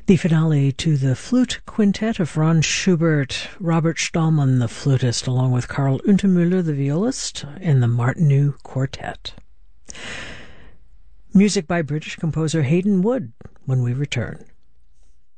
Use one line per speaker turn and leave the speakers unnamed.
The finale to the flute quintet of Franz Schubert, Robert Stahlmann, the flutist, along with Karl Untermüller, the violist, and the Martinů Quartet. Music by British composer Hayden Wood when we return.